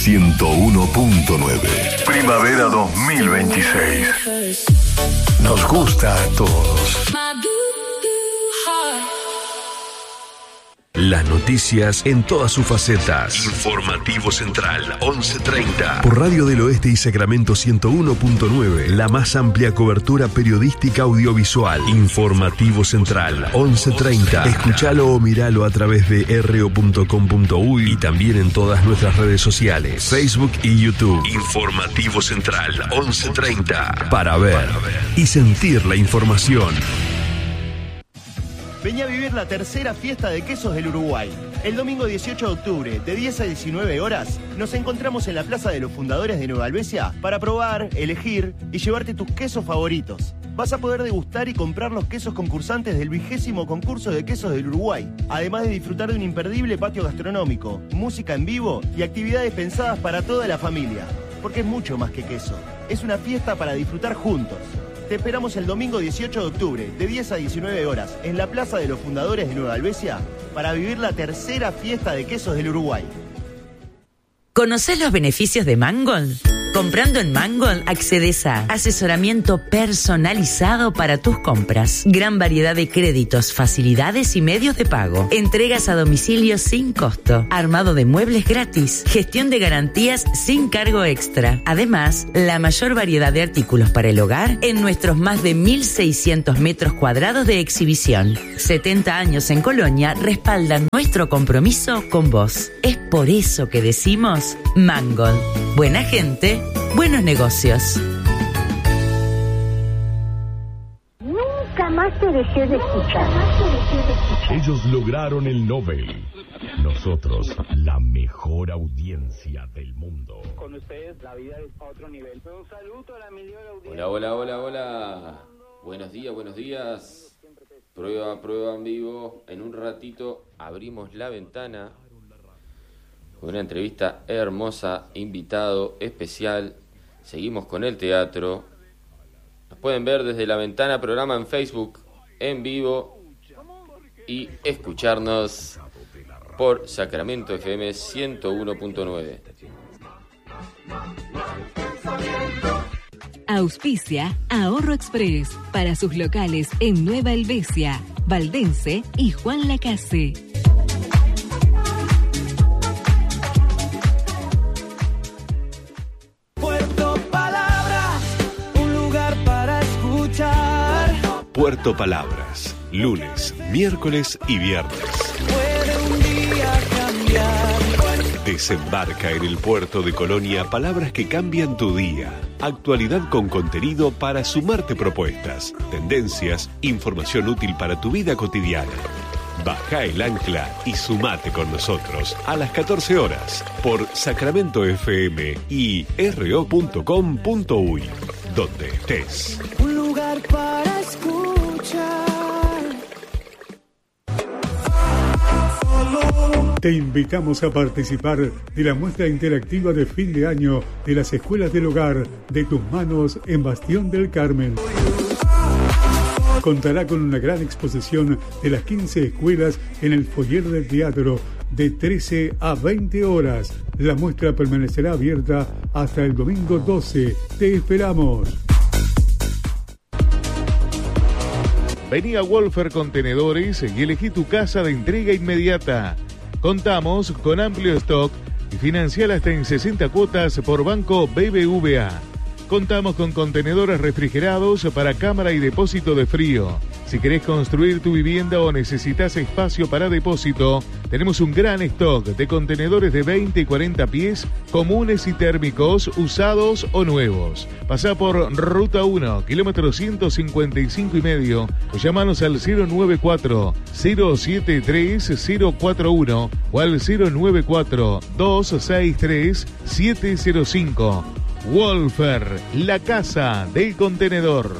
101.9. Primavera 2026. Nos gusta a todos. Las noticias en todas sus facetas. Informativo Central 11:30. Por Radio del Oeste y Sacramento 101.9. La más amplia cobertura periodística audiovisual. Informativo Central 11:30. Escuchalo o miralo a través de ro.com.uy y también en todas nuestras redes sociales, Facebook y YouTube. Informativo Central 11:30. Para ver y sentir la información. Vení a vivir la tercera fiesta de quesos del Uruguay. El domingo 18 de octubre, de 10 a 19 horas, nos encontramos en la Plaza de los Fundadores de Nueva Albesia para probar, elegir y llevarte tus quesos favoritos. Vas a poder degustar y comprar los quesos concursantes del 20º concurso de quesos del Uruguay, además de disfrutar de un imperdible patio gastronómico, música en vivo y actividades pensadas para toda la familia. Porque es mucho más que queso, es una fiesta para disfrutar juntos. Te esperamos el domingo 18 de octubre, de 10 a 19 horas, en la Plaza de los Fundadores de Nueva Albesia, para vivir la tercera fiesta de quesos del Uruguay. ¿Conocés los beneficios de Mangold? Comprando en Mangold accedes a asesoramiento personalizado para tus compras, gran variedad de créditos, facilidades y medios de pago, entregas a domicilio sin costo, armado de muebles gratis, gestión de garantías sin cargo extra. Además, la mayor variedad de artículos para el hogar en nuestros más de 1.600 metros cuadrados de exhibición. 70 años en Colonia respaldan nuestro compromiso con vos. Es por eso que decimos Mangold. Buena gente, buenos negocios. Nunca más te dejé de escuchar. Ellos lograron el Nobel. Nosotros, la mejor audiencia del mundo. Con ustedes, la vida es a otro nivel. Un saludo a la mejor audiencia. Hola. Buenos días. Prueba en vivo. En un ratito abrimos la ventana. Una entrevista hermosa, invitado especial. Seguimos con el teatro. Nos pueden ver desde la ventana, programa en Facebook, en vivo, y escucharnos por Sacramento FM 101.9. Auspicia Ahorro Express para sus locales en Nueva Helvecia, Valdense y Juan Lacase. Puerto Palabras, lunes, miércoles y viernes. Puede un día cambiar. Desembarca en el puerto de Colonia palabras que cambian tu día. Actualidad con contenido para sumarte propuestas, tendencias, información útil para tu vida cotidiana. Baja el ancla y sumate con nosotros a las 14 horas por Sacramento FM y ro.com.uy, donde estés. Un lugar para escuchar. Te invitamos a participar de la muestra interactiva de fin de año de las Escuelas del Hogar de Tus Manos en Bastión del Carmen. Contará con una gran exposición de las 15 escuelas en el foyer del teatro de 13 a 20 horas. La muestra permanecerá abierta hasta el domingo 12. Te esperamos. Vení a Wolfer Contenedores y elegí tu casa de entrega inmediata. Contamos con amplio stock y financiar hasta en 60 cuotas por Banco BBVA. Contamos con contenedores refrigerados para cámara y depósito de frío. Si querés construir tu vivienda o necesitas espacio para depósito, tenemos un gran stock de contenedores de 20 y 40 pies, comunes y térmicos, usados o nuevos. Pasá por Ruta 1, kilómetro 155,5, o llamanos al 094-073-041 o al 094-263-705. Wolfer, la casa del contenedor.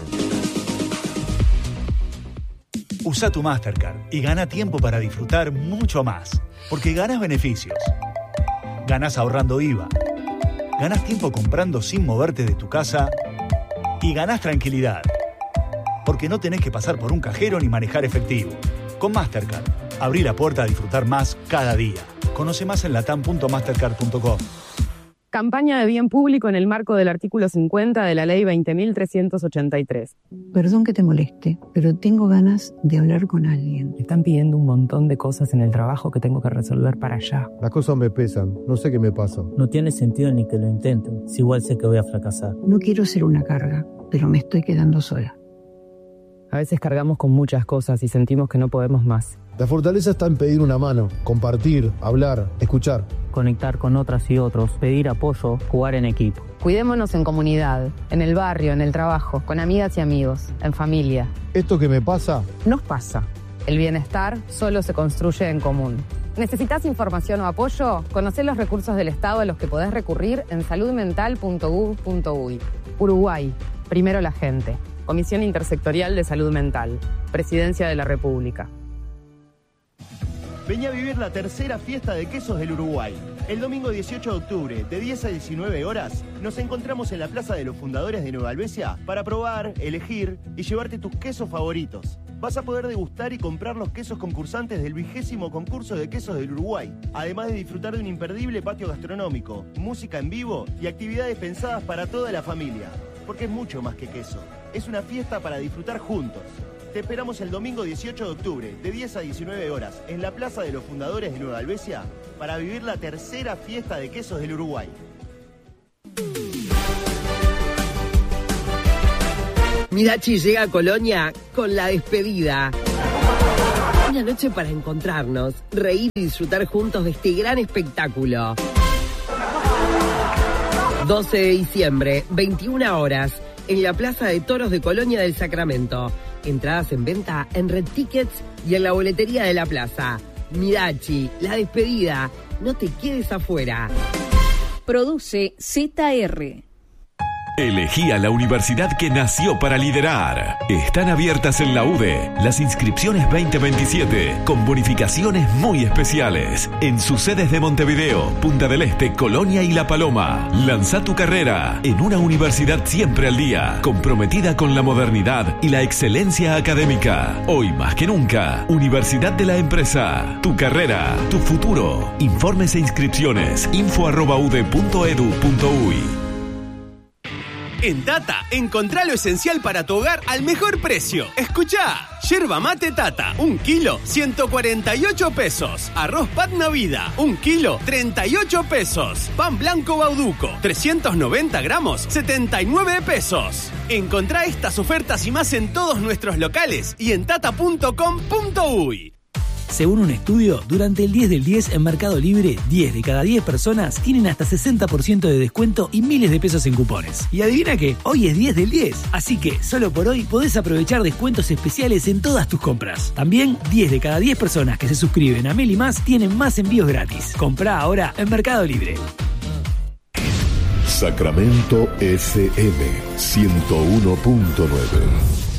Usa tu Mastercard y gana tiempo para disfrutar mucho más. Porque ganas beneficios. Ganas ahorrando IVA. Ganas tiempo comprando sin moverte de tu casa. Y ganas tranquilidad. Porque no tenés que pasar por un cajero ni manejar efectivo. Con Mastercard, abrí la puerta a disfrutar más cada día. Conoce más en latam.mastercard.com. Campaña de bien público en el marco del artículo 50 de la Ley 20.383. Perdón que te moleste, pero tengo ganas de hablar con alguien. Me están pidiendo un montón de cosas en el trabajo que tengo que resolver para allá. Las cosas me pesan, no sé qué me pasa. No tiene sentido ni que lo intenten, si igual sé que voy a fracasar. No quiero ser una carga, pero me estoy quedando sola. A veces cargamos con muchas cosas y sentimos que no podemos más. La fortaleza está en pedir una mano, compartir, hablar, escuchar. Conectar con otras y otros, pedir apoyo, jugar en equipo. Cuidémonos en comunidad, en el barrio, en el trabajo, con amigas y amigos, en familia. Esto que me pasa, nos pasa. El bienestar solo se construye en común. ¿Necesitas información o apoyo? Conocé los recursos del Estado a los que podés recurrir en saludmental.gov.uy. Uruguay, primero la gente. Comisión Intersectorial de Salud Mental. Presidencia de la República. Vení a vivir la tercera fiesta de quesos del Uruguay. El domingo 18 de octubre, de 10 a 19 horas, nos encontramos en la Plaza de los Fundadores de Nueva Albesia para probar, elegir y llevarte tus quesos favoritos. Vas a poder degustar y comprar los quesos concursantes del 20º concurso de quesos del Uruguay, además de disfrutar de un imperdible patio gastronómico, música en vivo y actividades pensadas para toda la familia. Porque es mucho más que queso. Es una fiesta para disfrutar juntos. Te esperamos el domingo 18 de octubre, de 10 a 19 horas, en la Plaza de los Fundadores de Nueva Albesia, para vivir la tercera fiesta de quesos del Uruguay. Mirachi llega a Colonia con La Despedida. Una noche para encontrarnos, reír y disfrutar juntos de este gran espectáculo. 12 de diciembre, 21 horas, en la Plaza de Toros de Colonia del Sacramento. Entradas en venta en Red Tickets y en la boletería de la plaza. Mirachi, La Despedida. No te quedes afuera. Produce ZR. Elegí a la universidad que nació para liderar. Están abiertas en la UDE las inscripciones 2027 con bonificaciones muy especiales en sus sedes de Montevideo, Punta del Este, Colonia y La Paloma. Lanza tu carrera en una universidad siempre al día, comprometida con la modernidad y la excelencia académica. Hoy más que nunca, Universidad de la Empresa. Tu carrera, tu futuro. Informes e inscripciones info@ude.edu.uy. En Tata, encontrá lo esencial para tu hogar al mejor precio. Escuchá, yerba mate Tata, 1 kilo, 148 pesos. Arroz Patna Vida, 1 kilo, 38 pesos. Pan blanco Bauduco, 390 gramos, 79 pesos. Encontrá estas ofertas y más en todos nuestros locales y en tata.com.uy. Según un estudio, durante el 10 del 10 en Mercado Libre, 10 de cada 10 personas tienen hasta 60% de descuento y miles de pesos en cupones. Y adivina qué, hoy es 10 del 10, así que solo por hoy podés aprovechar descuentos especiales en todas tus compras. También, 10 de cada 10 personas que se suscriben a Meli Más tienen más envíos gratis. Comprá ahora en Mercado Libre. Sacramento FM 101.9.